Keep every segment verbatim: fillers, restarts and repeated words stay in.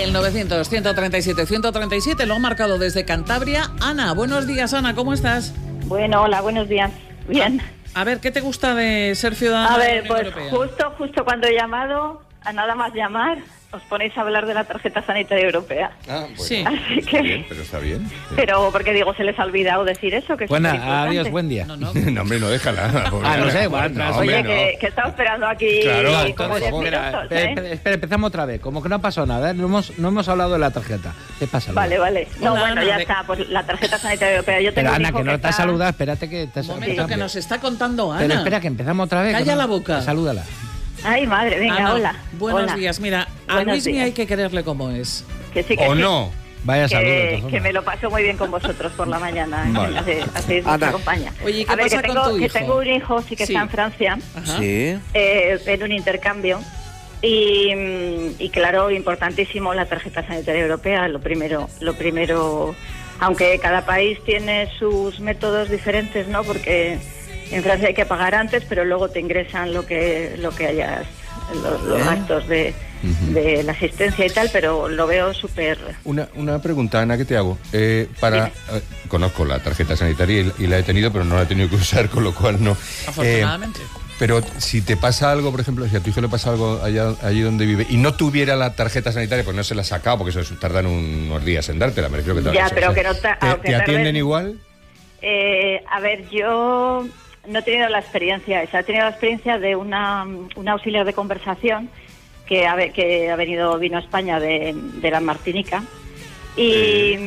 El novecientos, ciento treinta y siete, ciento treinta y siete lo ha marcado desde Cantabria. Ana, buenos días, Ana, ¿cómo estás? Bueno, hola, buenos días. Bien. A, a ver, ¿qué te gusta de ser ciudadana? A ver, de la pues Unión Europea? justo, justo cuando he llamado, a nada más llamar, os ponéis a hablar de la tarjeta sanitaria europea. Ah, bueno. Sí. Así que... Bien, pero está bien. Sí. Pero porque digo, se les ha olvidado decir eso, que es Buena, superimportante. adiós, buen día. No, no. No, hombre, no, déjala. pobre Ah, no Ana. sé, igual, No, no, hombre, Oye, no. que, que estaba esperando aquí Claro, como entonces, diez por favor. minutos, Espera, ¿eh? espera, espera, empezamos otra vez. Como que no ha pasado nada, ¿eh? No hemos, no hemos hablado de la tarjeta. ¿Qué pasa? Vale, vale. No, Hola, bueno, Ana, ya de- está, pues la tarjeta sanitaria europea. Yo tengo Pero un Ana, hijo que no te has está- saludado, espérate que te has Un momento, que nos está contando Ana. Pero espera, que empezamos otra vez. Calla que no- la boca. Salúdala. Ay, madre, venga, Ana, hola. buenos hola. días. Mira, a Buenos Luismi días. hay que quererle como es. Que sí, que ¿O sí. no? Vaya saludo. de Que, todas que formas. me lo paso muy bien con vosotros por la mañana. Vale. Hace- Hacéis mucha Ana. compañía. Oye, ¿qué a ver, pasa que con tengo, tu que hijo? tengo un hijo, sí que Sí. está en Francia, Ajá. Sí. eh, en un intercambio. Y, mm, y claro, importantísimo la tarjeta sanitaria europea. Lo primero, lo primero, aunque cada país tiene sus métodos diferentes, ¿no? Porque en Francia hay que pagar antes, pero luego te ingresan lo que lo que hayas, los, los gastos de, de la asistencia y tal. Pero lo veo súper. Una, una pregunta, Ana, que te hago. Eh, para eh, Conozco la tarjeta sanitaria y, y la he tenido, pero no la he tenido que usar, con lo cual no. Afortunadamente. Eh, pero si te pasa algo, por ejemplo, si a tu hijo le pasa algo allá, allí donde vive y no tuviera la tarjeta sanitaria, pues no se la ha sacado, porque eso tardan unos días en dártela, me refiero que Ya, tardan- pero o sea, que no ta- ¿Te, aunque te atienden tarden- igual? Eh, a ver, yo no he tenido la experiencia esa, he tenido la experiencia de una, una auxiliar de conversación que ha, ve- que ha venido, vino a España de, de la Martinica y,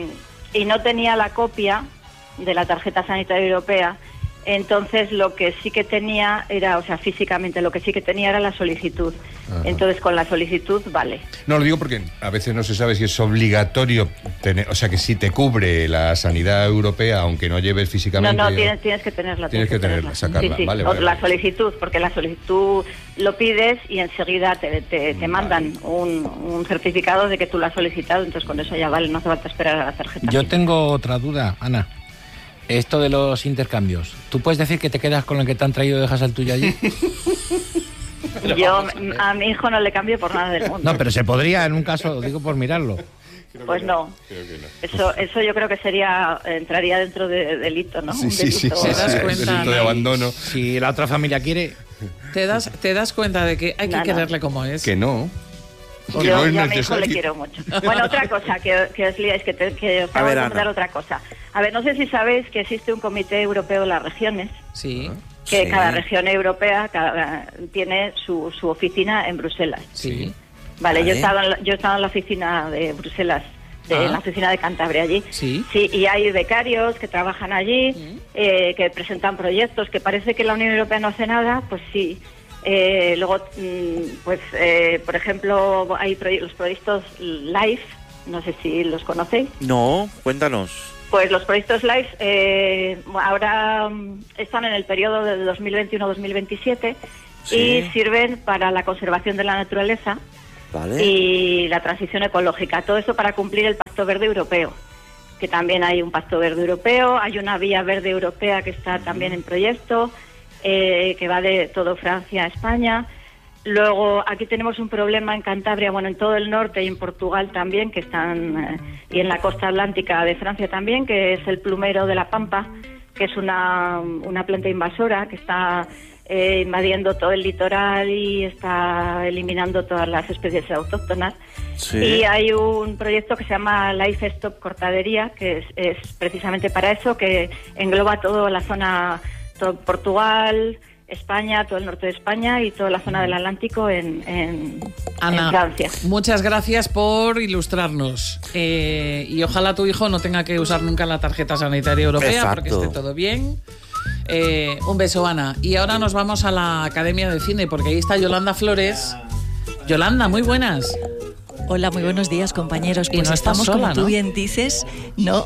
y no tenía la copia de la tarjeta sanitaria europea. Entonces lo que sí que tenía era, o sea, físicamente lo que sí que tenía era la solicitud. Ajá. Entonces con la solicitud vale. No, lo digo porque a veces no se sabe si es obligatorio tener, o sea, que si te cubre la sanidad europea, aunque no lleves No, físicamente... no, tienes, tienes que tenerla. Tienes que tenerla, sacarla, Sí, sí. vale, O vale, la vale. solicitud, porque la solicitud lo pides y enseguida te, te, te Vale. mandan un, un certificado de que tú lo has solicitado, entonces con eso ya vale, no hace falta esperar a la tarjeta. Yo tengo otra duda, Ana. Esto de los intercambios. ¿Tú puedes decir que te quedas con el que te han traído y dejas el tuyo allí? Yo a mi hijo no le cambio por nada del mundo. No, pero se podría en un caso, lo digo por mirarlo. Pues no. Creo que no. Eso, eso yo creo que sería, entraría dentro de delito, ¿no? Sí, Un sí, sí, delito. sí, ¿Te das sí, cuenta, delito de Ana? abandono. Si la otra familia quiere... ¿Te das, te das cuenta de que hay que No, no. quererle como es? Que no. Que Yo, no es yo a mi hijo necesario. le quiero mucho. Bueno, otra cosa que, que os liáis, que, te, que os A tengo ver, que Ana. comentar otra cosa. A ver, no sé si sabéis que existe un Comité Europeo de las Regiones, Sí, que Sí. cada región europea cada- tiene su, su oficina en Bruselas. sí. Vale, yo he Vale. estado en la, yo he estado en la oficina de Bruselas, de, Ah. en la oficina de Cantabria allí. Sí. Sí, y hay becarios que trabajan allí, eh, que presentan proyectos, que parece que la Unión Europea no hace nada, pues sí. Eh, luego, mm, pues, eh, por ejemplo, hay proye- los proyectos LIFE, no sé si los conocéis. No, cuéntanos. Pues los proyectos LIFE eh, ahora mm, están en el periodo de dos mil veintiuno a dos mil veintisiete Sí. y sirven para la conservación de la naturaleza Vale. y la transición ecológica. Todo esto para cumplir el Pacto Verde Europeo, que también hay un Pacto Verde Europeo, hay una Vía Verde Europea que está también en proyecto, eh, que va de todo Francia a España. Luego aquí tenemos un problema en Cantabria, bueno, en todo el norte y en Portugal también, que están, eh, y en la costa atlántica de Francia también, que es el plumero de la Pampa, que es una, una planta invasora que está eh, invadiendo todo el litoral y está eliminando todas las especies autóctonas. Sí. Y hay un proyecto que se llama Life Stop Cortadería, que es, es precisamente para eso, que engloba toda la zona, todo Portugal, España, todo el norte de España y toda la zona del Atlántico en, en, Ana, en Francia. muchas gracias por ilustrarnos. Eh, y ojalá tu hijo no tenga que usar nunca la tarjeta sanitaria europea, Exacto. porque esté todo bien. Eh, un beso, Ana. Y ahora nos vamos a la Academia de Cine, porque ahí está Yolanda Flores. Yolanda, muy buenas. Hola, muy buenos días, compañeros. Y Pues no estás estamos, sola, como tú ¿no? bien dices, no,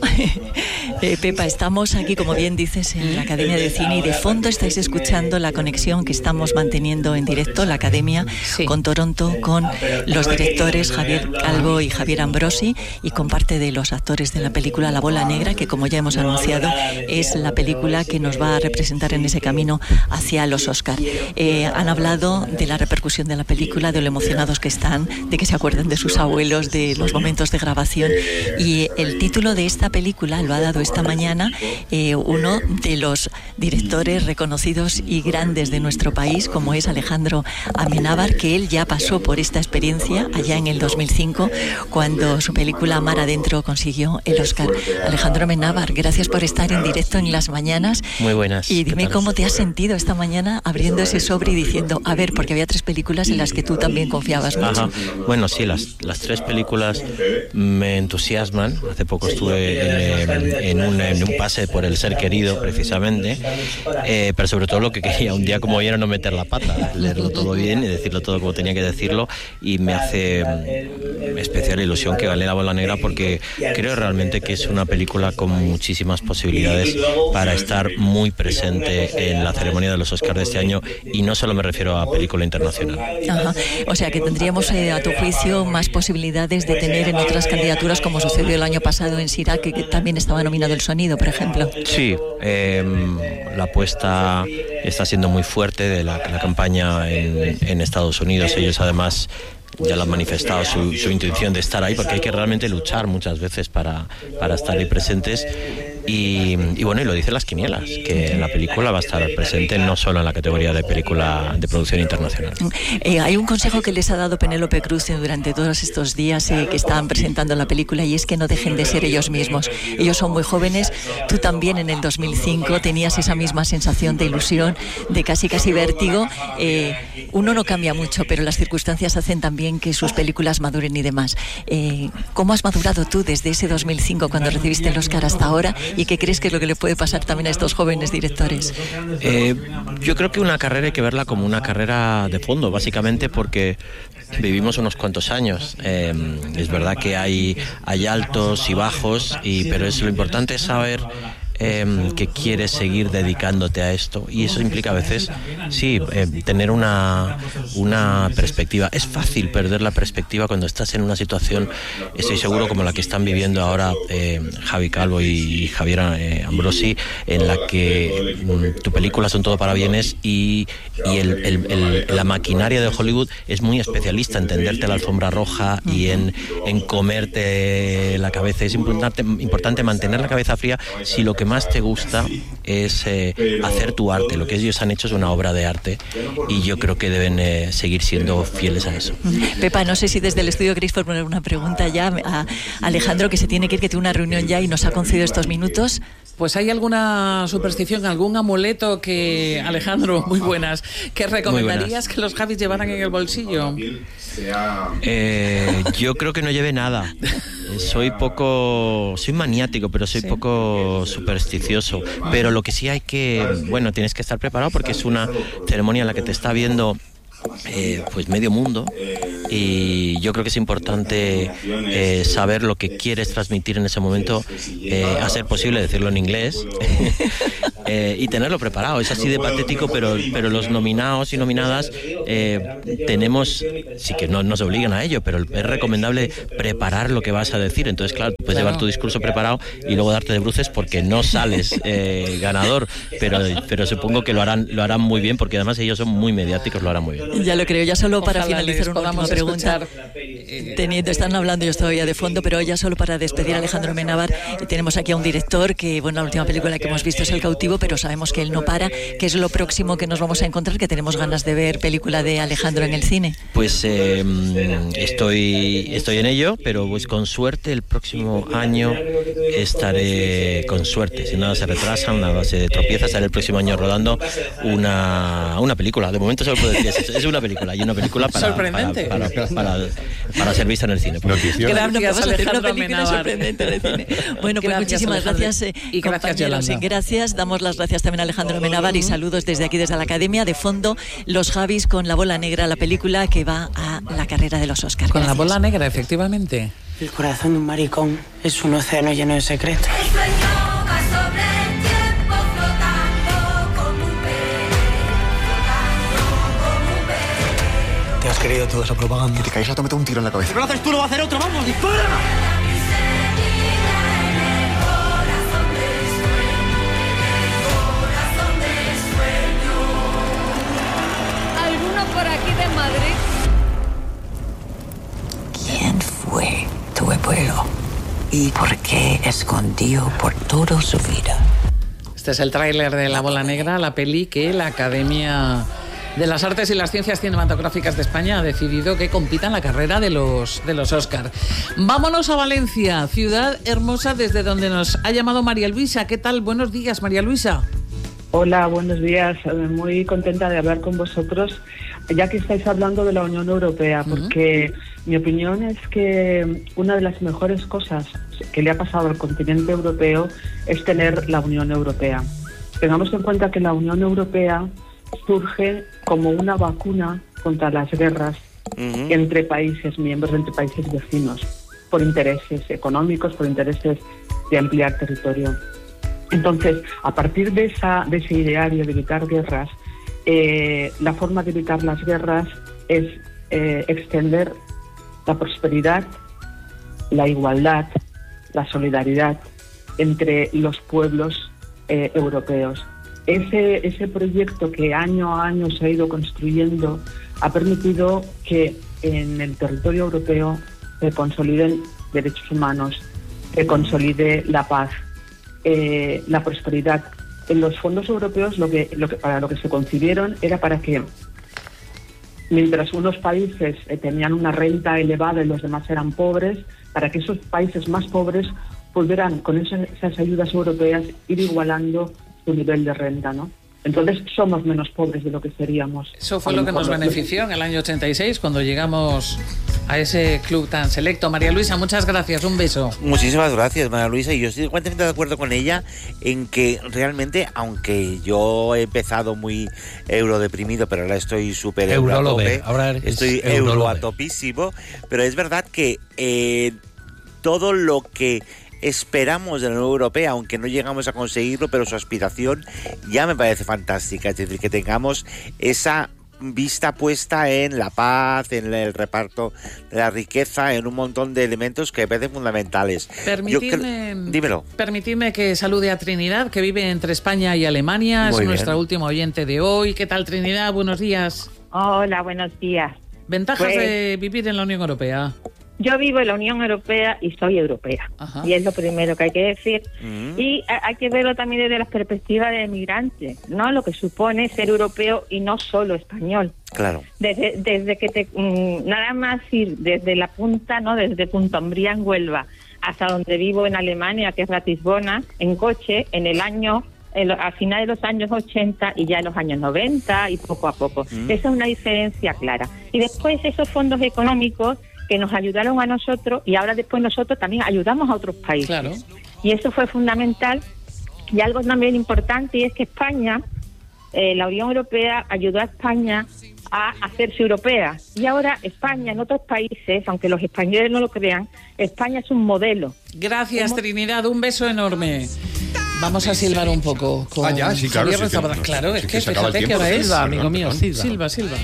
eh, Pepa, estamos aquí, como bien dices, en la Academia de Cine y de fondo estáis escuchando la conexión que estamos manteniendo en directo, la Academia, Sí. con Toronto, con los directores Javier Calvo y Javier Ambrosi y con parte de los actores de la película La Bola Negra, que como ya hemos anunciado, es la película que nos va a representar en ese camino hacia los Oscar. Eh, han hablado de la repercusión de la película, de lo emocionados que están, de que se acuerden de sus abuelos de los momentos de grabación. Y el título de esta película lo ha dado esta mañana eh, uno de los directores reconocidos y grandes de nuestro país, como es Alejandro Amenábar, que él ya pasó por esta experiencia allá en el dos mil cinco, cuando su película Mar Adentro consiguió el Oscar. Alejandro Amenábar, gracias por estar en directo en Las Mañanas. Muy buenas. Y dime cómo te has sentido esta mañana abriendo ese sobre y diciendo, a ver, porque había tres películas en las que tú también confiabas mucho. Ajá. Bueno, sí, las, las tres películas me entusiasman. Hace poco estuve en, en, un, en un pase por El ser querido, precisamente, eh, pero sobre todo lo que quería un día como hoy era no meter la pata, leerlo todo bien y decirlo todo como tenía que decirlo, y me hace mm, especial ilusión que gane La Bola Negra, porque creo realmente que es una película con muchísimas posibilidades para estar muy presente en la ceremonia de los Oscars de este año, y no solo me refiero a película internacional. Ajá. O sea que tendríamos eh, a tu juicio más posibilidades de tener en otras candidaturas, como sucedió el año pasado en Sirac, que, que también estaba nominado El Sonido, por ejemplo. Sí, eh, la apuesta está siendo muy fuerte de la, la campaña en, en Estados Unidos. Ellos además ya lo han manifestado su, su intención de estar ahí, porque hay que realmente luchar muchas veces para, para estar ahí presentes. Y, y bueno, y lo dicen las quinielas, que la película va a estar presente no solo en la categoría de película de producción internacional. Eh, hay un consejo que les ha dado Penélope Cruz durante todos estos días eh, que estaban presentando la película, y es que no dejen de ser ellos mismos. Ellos son muy jóvenes. Tú también en el dos mil cinco tenías esa misma sensación de ilusión, de casi casi vértigo. Eh, uno no cambia mucho, pero las circunstancias hacen también que sus películas maduren y demás. Eh, ¿Cómo has madurado tú desde ese dos mil cinco, cuando recibiste el Oscar, hasta ahora? ¿Y qué crees que es lo que le puede pasar también a estos jóvenes directores? Eh, yo creo que una carrera hay que verla como una carrera de fondo, básicamente porque vivimos unos cuantos años. Eh, es verdad que hay, hay altos y bajos, y, pero es, lo importante es saber Eh, que quieres seguir dedicándote a esto, y eso implica a veces sí, eh, tener una, una perspectiva. Es fácil perder la perspectiva cuando estás en una situación, estoy seguro, como la que están viviendo ahora eh, Javi Calvo y Javier eh, Ambrosi, en la que mm, tu película son todo para bienes, y, y el, el, el, la maquinaria de Hollywood es muy especialista en tenderte la alfombra roja y en, en comerte la cabeza. Es importante, importante mantener la cabeza fría si lo que más te gusta es eh, hacer tu arte. Lo que ellos han hecho es una obra de arte, y yo creo que deben eh, seguir siendo fieles a eso. Pepa, no sé si desde el estudio queréis formular una pregunta ya a Alejandro, que se tiene que ir, que tiene una reunión ya y nos ha concedido estos minutos. Pues hay alguna superstición, algún amuleto que, Alejandro, muy buenas, que recomendarías buenas. que los Javis llevaran en el bolsillo? Eh, yo creo que no lleve nada. Soy poco, soy maniático, pero soy ¿Sí? poco supersticioso. Pero lo que sí hay que, bueno, tienes que estar preparado, porque es una ceremonia en la que te está viendo Eh, pues medio mundo, y yo creo que es importante eh, saber lo que quieres transmitir en ese momento, eh, a ser posible decirlo en inglés eh, y tenerlo preparado. Es así de patético, pero, pero los nominados y nominadas eh, tenemos, sí que no nos obligan a ello, pero es recomendable preparar lo que vas a decir. Entonces, claro, puedes llevar tu discurso preparado y luego darte de bruces porque no sales eh, ganador, pero, pero supongo que lo harán, lo harán muy bien, porque además ellos son muy mediáticos, lo harán muy bien. Ya lo creo. Ya solo para Ojalá finalizar una última pregunta. Teniendo, están hablando ellos todavía de fondo, pero ya solo para despedir a Alejandro Amenábar, tenemos aquí a un director que, bueno, la última película que hemos visto es El cautivo, pero sabemos que él no para. ¿Qué es lo próximo que nos vamos a encontrar? Que tenemos ganas de ver película de Alejandro en el cine. Pues eh, estoy, estoy en ello, pero pues con suerte el próximo año estaré, con suerte, si nada se retrasa, nada se tropieza, estaré el próximo año rodando una, una película. De momento solo puedo decir eso. Es una película, y una película para, sorprendente. Para, para, para, para, para ser vista en el cine. Gracias, gracias Alejandro Amenábar. Bueno, pues gracias, muchísimas Alejandro. gracias, eh, y gracias, Yolanda. Gracias, damos las gracias también a Alejandro Amenábar, y saludos desde aquí, desde la Academia. De fondo, los Javis con La Bola Negra, la película que va a la carrera de los Oscars. Con gracias. La Bola Negra, efectivamente. El corazón de un maricón es un océano lleno de secretos. Te has creído toda esa propaganda. Que te caes a te meto un tiro en la cabeza. Si lo haces tú, lo va a hacer otro. ¡Vamos, dispara! ¿Alguno por aquí de Madrid? ¿Quién abuelo y por qué escondió por toda su vida. Este es el tráiler de La Bola Negra, la peli que la Academia de las Artes y las Ciencias Cinematográficas de España ha decidido que compita en la carrera de los, de los Oscar. Vámonos a Valencia, ciudad hermosa desde donde nos ha llamado María Luisa. ¿Qué tal? Buenos días, María Luisa. Hola, buenos días. Muy contenta de hablar con vosotros, ya que estáis hablando de la Unión Europea, porque uh-huh. mi opinión es que una de las mejores cosas que le ha pasado al continente europeo es tener la Unión Europea. Tengamos en cuenta que la Unión Europea surge como una vacuna contra las guerras uh-huh. entre países miembros, entre países vecinos, por intereses económicos, por intereses de ampliar territorio. Entonces, a partir de, esa, de ese ideario de evitar guerras, eh, la forma de evitar las guerras es eh, extender la prosperidad, la igualdad, la solidaridad entre los pueblos eh, europeos. Ese, ese proyecto que año a año se ha ido construyendo ha permitido que en el territorio europeo se consoliden derechos humanos, se consolide la paz, eh, la prosperidad. En los fondos europeos lo que, lo que, para lo que se concibieron era para que, mientras unos países eh, tenían una renta elevada y los demás eran pobres, para que esos países más pobres pudieran, con esas, esas ayudas europeas, ir igualando su nivel de renta, ¿no? Entonces somos menos pobres de lo que seríamos. Eso fue lo que nos benefició en el año ochenta y seis, cuando llegamos a ese club tan selecto. María Luisa, muchas gracias, un beso. Muchísimas gracias, María Luisa, y yo estoy completamente de acuerdo con ella en que realmente, aunque yo he empezado muy eurodeprimido, pero ahora estoy súper euro a tope, ahora estoy euro a topísimo, pero es verdad que eh, todo lo que esperamos de la Unión Europea, aunque no llegamos a conseguirlo, pero su aspiración ya me parece fantástica. Es decir, que tengamos esa vista puesta en la paz, en el reparto de la riqueza, en un montón de elementos que me parecen fundamentales. Permitidme, Yo, dímelo. Permitidme que salude a Trinidad, que vive entre España y Alemania. Muy es bien. Nuestra última oyente de hoy. ¿Qué tal, Trinidad? Buenos días. Hola, buenos días. Ventajas pues... de vivir en la Unión Europea. Yo vivo en la Unión Europea y soy europea. Ajá. Y es lo primero que hay que decir. Uh-huh. Y hay que verlo también desde la perspectiva de migrante, ¿no? Lo que supone ser europeo y no solo español. Claro. Desde, desde que te mmm, nada más ir desde la punta, ¿no? Desde Punta Umbría en Huelva hasta donde vivo en Alemania, que es Ratisbona, en coche, en el año El, a finales de los años ochenta y ya en los años noventa y poco a poco. Mm. Esa es una diferencia clara. Y después esos fondos económicos que nos ayudaron a nosotros y ahora después nosotros también ayudamos a otros países. Claro. Y eso fue fundamental. Y algo también importante y es que España, eh, la Unión Europea ayudó a España a hacerse europea. Y ahora España en otros países, aunque los españoles no lo crean, España es un modelo. Gracias, ¿Cómo? Trinidad, un beso enorme. Vamos a silbar un poco con ah, ya, sí, claro, Javier sí, Zabala. no, Claro, sí, es sí, que, que fíjate que ahora es. Silva, amigo mío, silva. Silva, silva.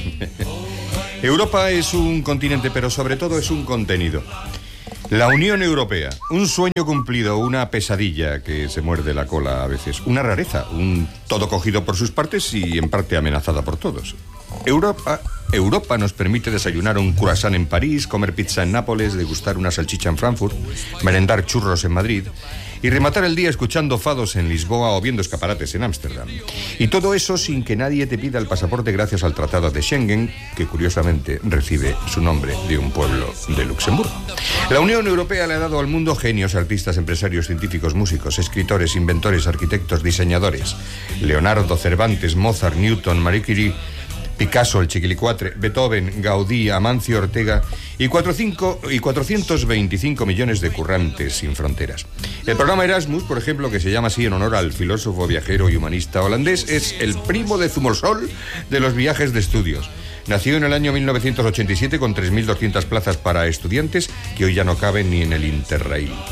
Europa es un continente, pero sobre todo es un contenido. La Unión Europea, un sueño cumplido, una pesadilla que se muerde la cola a veces, una rareza, un todo cogido por sus partes y en parte amenazada por todos. Europa, Europa nos permite desayunar un croissant en París, comer pizza en Nápoles, degustar una salchicha en Frankfurt, merendar churros en Madrid y rematar el día escuchando fados en Lisboa o viendo escaparates en Ámsterdam. Y todo eso sin que nadie te pida el pasaporte gracias al Tratado de Schengen, que curiosamente recibe su nombre de un pueblo de Luxemburgo. La Unión Europea le ha dado al mundo genios, artistas, empresarios, científicos, músicos, escritores, inventores, arquitectos, diseñadores. Leonardo, Cervantes, Mozart, Newton, Marie Curie, Picasso, el Chiquilicuatre, Beethoven, Gaudí, Amancio Ortega y, y cuatrocientos veinticinco millones de currantes sin fronteras. El programa Erasmus, por ejemplo, que se llama así en honor al filósofo, viajero y humanista holandés, es el primo de Zumosol de los viajes de estudios. Nació en el año mil novecientos ochenta y siete con tres mil doscientas plazas para estudiantes que hoy ya no caben ni en el Interrail.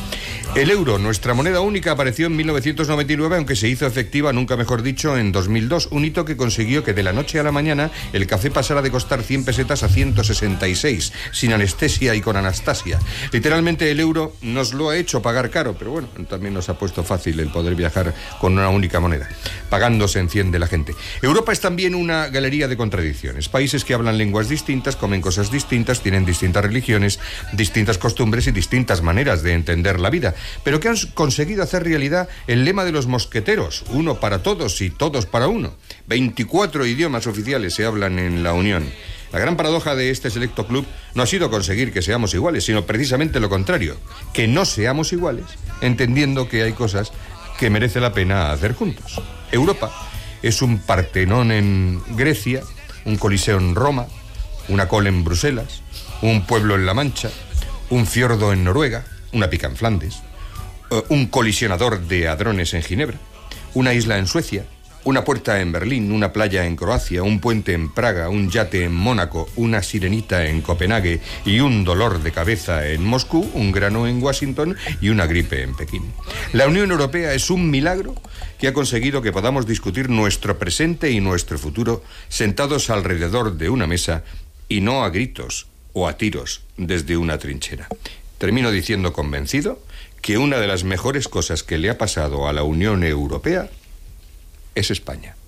El euro, nuestra moneda única, apareció en mil novecientos noventa y nueve, aunque se hizo efectiva, nunca mejor dicho, en dos mil dos, un hito que consiguió que de la noche a la mañana el café pasara de costar cien pesetas a ciento sesenta y seis, sin anestesia y con Anastasia. Literalmente el euro nos lo ha hecho pagar caro, pero bueno, también nos ha puesto fácil el poder viajar con una única moneda. Pagando se enciende la gente. Europa es también una galería de contradicciones. Países que hablan lenguas distintas, comen cosas distintas, tienen distintas religiones, distintas costumbres y distintas maneras de entender la vida, pero que han conseguido hacer realidad el lema de los mosqueteros, uno para todos y todos para uno. veinticuatro idiomas oficiales se hablan en la Unión. La gran paradoja de este selecto club no ha sido conseguir que seamos iguales, sino precisamente lo contrario, que no seamos iguales, entendiendo que hay cosas que merece la pena hacer juntos. Europa es un Partenón en Grecia, un Coliseo en Roma, una col en Bruselas, un pueblo en La Mancha, un fiordo en Noruega, una pica en Flandes, un colisionador de hadrones en Ginebra, una isla en Suecia, una puerta en Berlín, una playa en Croacia, un puente en Praga, un yate en Mónaco, una sirenita en Copenhague y un dolor de cabeza en Moscú, un grano en Washington y una gripe en Pekín. La Unión Europea es un milagro que ha conseguido que podamos discutir nuestro presente y nuestro futuro sentados alrededor de una mesa y no a gritos o a tiros desde una trinchera. Termino diciendo convencido que una de las mejores cosas que le ha pasado a la Unión Europea es España.